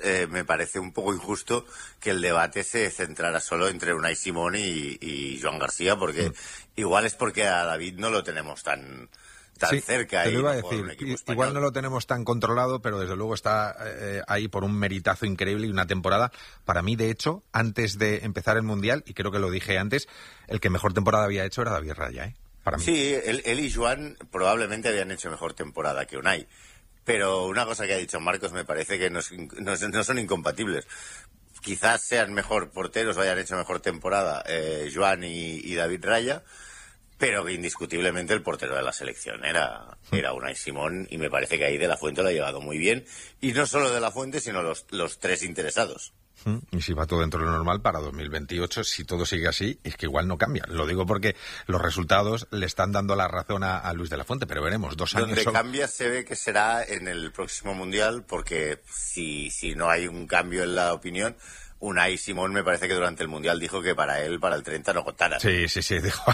me parece un poco injusto que el debate se centrara solo entre Unai Simón y Joan García, porque igual es porque a David no lo tenemos tan cerca. Te lo iba a decir, igual no lo tenemos tan controlado, pero desde luego está ahí por un meritazo increíble y una temporada. Para mí, de hecho, antes de empezar el Mundial, y creo que lo dije antes, el que mejor temporada había hecho era David Raya, para mí. Sí, él y Joan probablemente habían hecho mejor temporada que Unai. Pero una cosa que ha dicho Marcos me parece que no son incompatibles. Quizás sean mejor porteros o hayan hecho mejor temporada Joan y David Raya, pero que indiscutiblemente el portero de la selección era Unai Simón, y me parece que ahí De la Fuente lo ha llevado muy bien. Y no solo De la Fuente, sino los tres interesados. Y si va todo dentro de lo normal, para 2028, si todo sigue así, es que igual no cambia. Lo digo porque los resultados le están dando la razón a Luis de la Fuente, pero veremos, 2 años... Donde cambia se ve que será en el próximo Mundial, porque si no hay un cambio en la opinión, Unai Simón me parece que durante el Mundial dijo que para él, para el 30, no contara. Sí, dijo...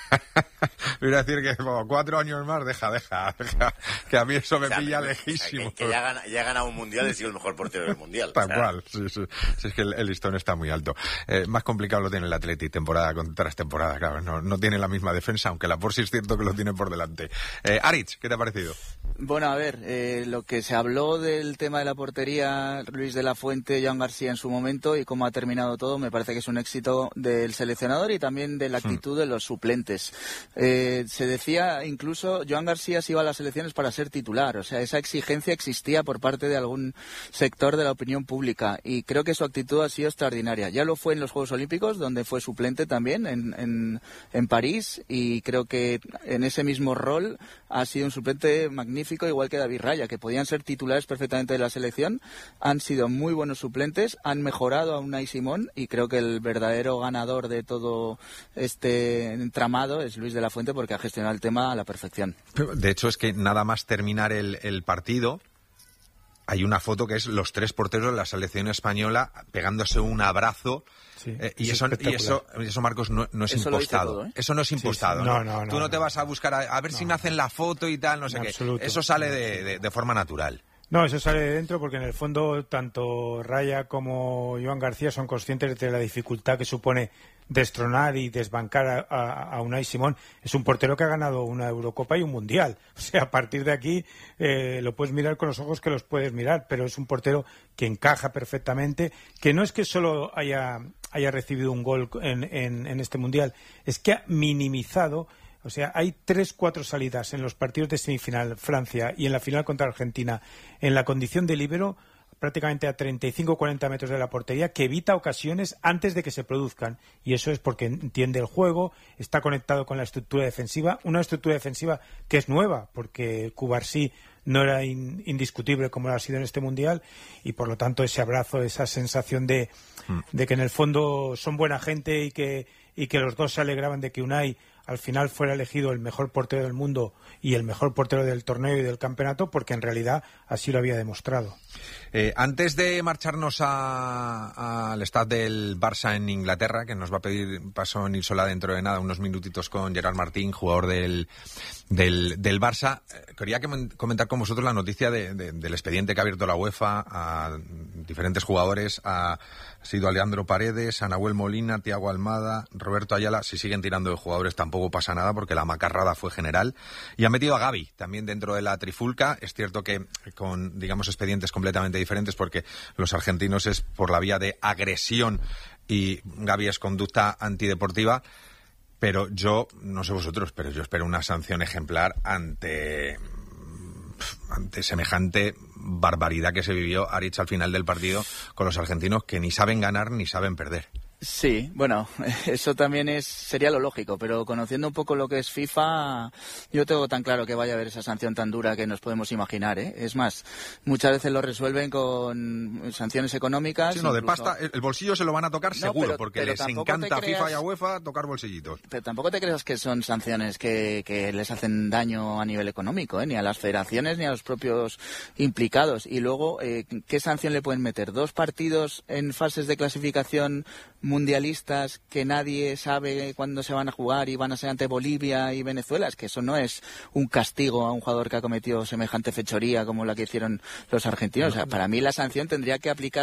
Voy a decir que 4 años más, deja, que a mí eso me pilla lejísimo. Que ya ha ganado un Mundial y ha sido el mejor portero del Mundial. Tal cual, sí. Si es que el listón está muy alto. Más complicado lo tiene el Atleti temporada tras temporada, claro. No tiene la misma defensa, aunque la por sí es cierto que lo tiene por delante. Aritz, ¿qué te ha parecido? Bueno, a ver, lo que se habló del tema de la portería, Luis de la Fuente, Joan García en su momento, y cómo ha terminado todo, me parece que es un éxito del seleccionador y también de la actitud de los suplentes. Se decía incluso Joan García se iba a las elecciones para ser titular, o sea, esa exigencia existía por parte de algún sector de la opinión pública, y creo que su actitud ha sido extraordinaria. Ya lo fue en los Juegos Olímpicos, donde fue suplente también en París, y creo que en ese mismo rol ha sido un suplente magnífico, igual que David Raya, que podían ser titulares perfectamente de la selección. Han sido muy buenos suplentes, han mejorado a Unai Simón, y creo que el verdadero ganador de todo este entramado es Luis de la Fuente, porque ha gestionado el tema a la perfección. De hecho, es que nada más terminar el partido, hay una foto que es los 3 porteros de la selección española pegándose un abrazo. Sí, y eso, Marcos, no es eso impostado. Todo, ¿eh? Eso no es impostado. Sí. No. Tú no te vas a buscar a ver si me hacen la foto y tal, no sé qué. Absoluto. Eso sale de forma natural. No, eso sale de dentro, porque en el fondo tanto Raya como Joan García son conscientes de la dificultad que supone destronar y desbancar a Unai Simón. Es un portero que ha ganado una Eurocopa y un Mundial. O sea, a partir de aquí lo puedes mirar con los ojos que los puedes mirar, pero es un portero que encaja perfectamente, que no es que solo haya recibido un gol en este Mundial, es que ha minimizado. O sea, hay 3-4 salidas en los partidos de semifinal, Francia, y en la final contra Argentina, en la condición de líbero, prácticamente a 35-40 metros de la portería, que evita ocasiones antes de que se produzcan. Y eso es porque entiende el juego, está conectado con la estructura defensiva, una estructura defensiva que es nueva, porque Cubarsí no era indiscutible como lo ha sido en este Mundial, y por lo tanto ese abrazo, esa sensación de que en el fondo son buena gente y que los dos se alegraban de que Unai al final fuera elegido el mejor portero del mundo y el mejor portero del torneo y del campeonato, porque en realidad así lo había demostrado. Antes de marcharnos al stad del Barça en Inglaterra, que nos va a pedir paso en Ilsola dentro de nada, unos minutitos con Gerard Martín, jugador del Barça, quería comentar con vosotros la noticia del expediente que ha abierto la UEFA a diferentes jugadores. Ha sido Alejandro Paredes, a Nahuel Molina, Thiago Almada, Roberto Ayala. Si siguen tirando de jugadores tampoco pasa nada, porque la macarrada fue general. Y ha metido a Gavi también dentro de la trifulca. Es cierto que con, digamos, expedientes completamente diferentes, porque los argentinos es por la vía de agresión y Gavi es conducta antideportiva. Pero yo, no sé vosotros, pero yo espero una sanción ejemplar ante semejante barbaridad que se vivió, Aritz, al final del partido con los argentinos, que ni saben ganar ni saben perder. Sí, bueno, eso también sería lo lógico, pero conociendo un poco lo que es FIFA, yo tengo tan claro que vaya a haber esa sanción tan dura que nos podemos imaginar, ¿eh? Es más, muchas veces lo resuelven con sanciones económicas. Sí, no, incluso... de pasta, el bolsillo se lo van a tocar seguro, porque les encanta a FIFA y a UEFA tocar bolsillitos. Pero tampoco te creas que son sanciones que les hacen daño a nivel económico, ¿eh? Ni a las federaciones ni a los propios implicados. Y luego, ¿qué sanción le pueden meter? 2 partidos en fases de clasificación mundialistas que nadie sabe cuándo se van a jugar y van a ser ante Bolivia y Venezuela. Es que eso no es un castigo a un jugador que ha cometido semejante fechoría como la que hicieron los argentinos. O sea, para mí la sanción tendría que aplicar